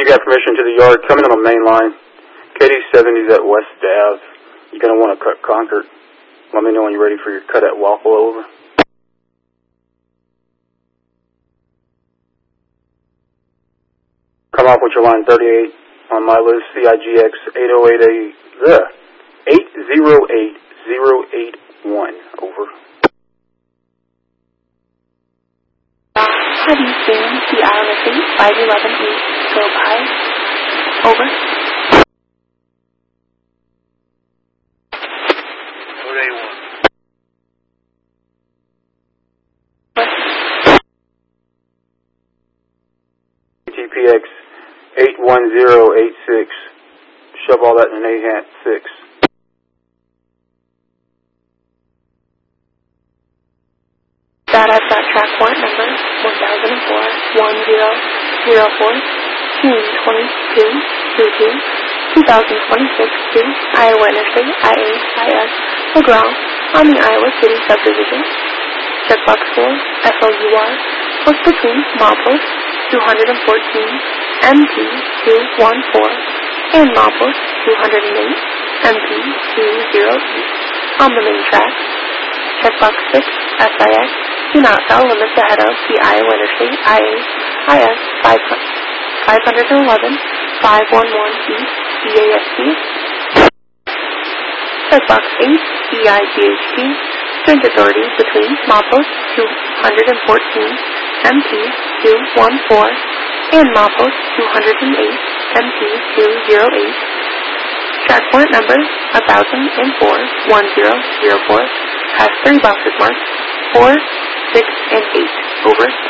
got permission to the yard. Coming on the main line. KD70's at West Ave. You're going to want to cut Concord. Let me know when you're ready for your cut at Waffle. Over. Come off with your line 38 on my list. CIGX 808081. Over. Have you seen the ILS 5118 go by? Over. TPX 81086. Shove all that in an AHAT 6. That I've got track warrant number 1004-1004, June 22, 2026 to Iowa Interstate IAIS LaGrange on the Iowa City subdivision. Checkbox 4, FOUR, post between milepost 214, MP 214, and milepost 208, MP 20 on the main track. Checkbox 6, SIX, do not sell limits ahead of the Iowa Interstate IAIS 511, 511 East, EAST. Checkbox 8, EIGHT, strange authority between milepost 214, MP 214, and milepost 208, MP 208. Track warrant number 1004-1004 has 3 boxes marked 4, 6, and 8. Over.